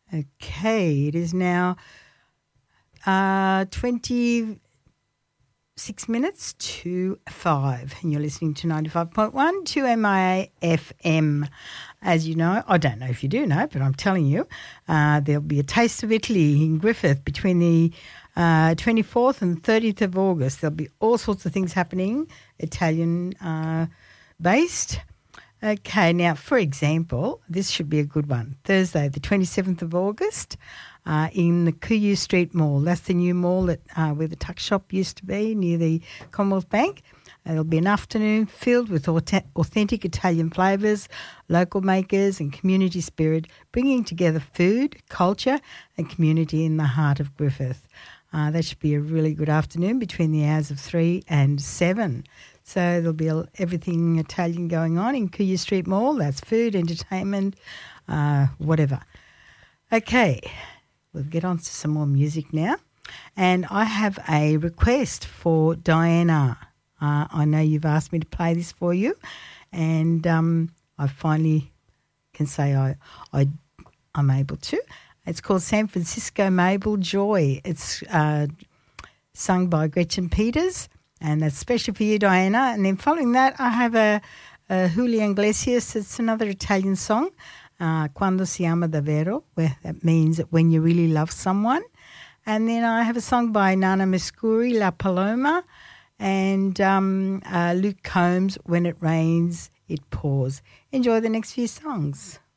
Okay, it is now 26 minutes to 5, and you're listening to 95.1 to MIA FM. As you know, I don't know if you do know, but I'm telling you, there'll be a Taste of Italy in Griffith between the 24th and 30th of August. There'll be all sorts of things happening, Italian-based. Okay, now, for example, this should be a good one. Thursday, the 27th of August, in the Kuyu Street Mall. That's the new mall that where the tuck shop used to be, near the Commonwealth Bank. There'll be an afternoon filled with authentic Italian flavours, local makers and community spirit, bringing together food, culture and community in the heart of Griffith. That should be a really good afternoon between the hours of 3 and 7. So there'll be everything Italian going on in Kuyu Street Mall. That's food, entertainment, whatever. Okay, we'll get on to some more music now. And I have a request for Diana. I know you've asked me to play this for you, and I finally can say I'm able to. It's called San Francisco Mabel Joy. It's sung by Gretchen Peters, and that's special for you, Diana. And then following that, I have a Julio Iglesias. It's another Italian song, Quando si ama davvero, where that means when you really love someone. And then I have a song by Nana Muscuri, La Paloma, and Luke Combs, When It Rains, It Pours. Enjoy the next few songs.